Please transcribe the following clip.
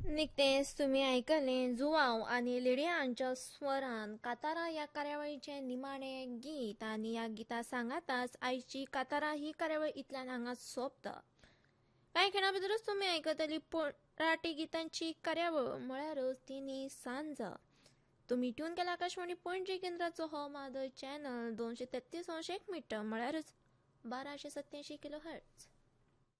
निकतेच तुम्ही ऐकले जुवाव आणि लिडियांच्या स्वरान कातारा या कार्यावळीचे निमाणे गीत आणि या गीता सांगाताच आयची कातारा ही कार्यावळ इतल्यान हांगा सोंपता. काही खेळा भितरूच तुम्ही ऐकतली मराठी गीतांची कार्यावळ म्हळ्यारच तिनी सांज. तुम्ही ट्यून केला आकाशवाणी पणजी केंद्राचो हो मादर चॅनल 233 अंश 1 मीटर म्हळ्यारच 1287 किलो हर्ट्ज.